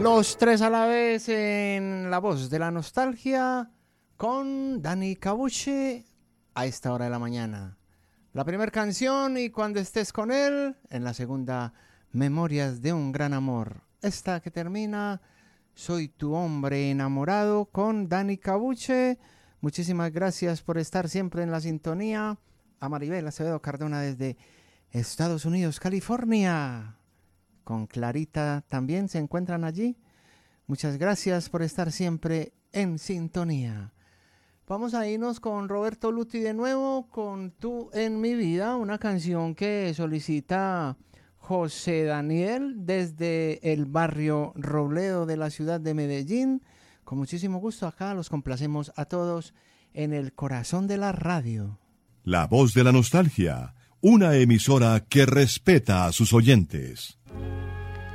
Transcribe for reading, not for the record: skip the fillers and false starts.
Los tres a la vez en La Voz de la Nostalgia con Dani Cabuche a esta hora de la mañana. La primera canción y Cuando estés con él. En la segunda, Memorias de un gran amor. Esta que termina, Soy tu hombre enamorado con Dani Cabuche. Muchísimas gracias por estar siempre en la sintonía. A Maribel Acevedo Cardona desde Estados Unidos, California. Con Clarita también se encuentran allí. Muchas gracias por estar siempre en sintonía. Vamos a irnos con Roberto Luti de nuevo, con Tú en mi vida, una canción que solicita José Daniel desde el barrio Robledo de la ciudad de Medellín. Con muchísimo gusto acá los complacemos a todos en el corazón de la radio. La Voz de la Nostalgia, una emisora que respeta a sus oyentes.